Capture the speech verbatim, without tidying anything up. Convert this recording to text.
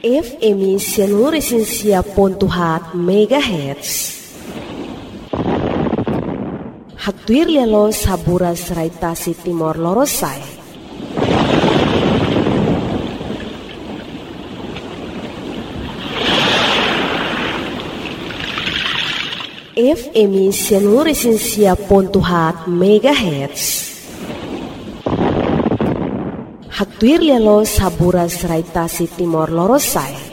F M seluruh Resensia Pontuhat Megahertz. Haktuir lialo sabura seraitasi Timor Lorosai. F M seluruh Resensia Pontuhat Megahertz. Haktuir lialo sabura seraitasi Timor Lorosai.